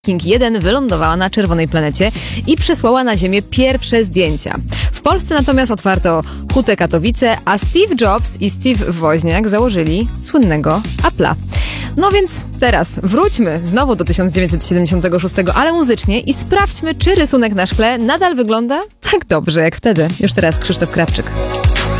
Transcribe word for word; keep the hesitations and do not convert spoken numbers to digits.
King jeden wylądowała na czerwonej planecie i przesłała na Ziemię pierwsze zdjęcia. W Polsce natomiast otwarto Hutę Katowice, a Steve Jobs i Steve Woźniak założyli słynnego Apple'a. No więc teraz wróćmy znowu do tysiąc dziewięćset siedemdziesiątego szóstego, ale muzycznie, i sprawdźmy, czy rysunek na szkle nadal wygląda tak dobrze jak wtedy. Już teraz Krzysztof Krawczyk.